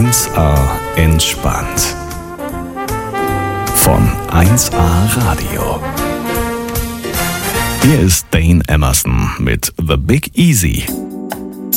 1A entspannt. Von 1A Radio. Hier ist Dane Emerson mit The Big Easy.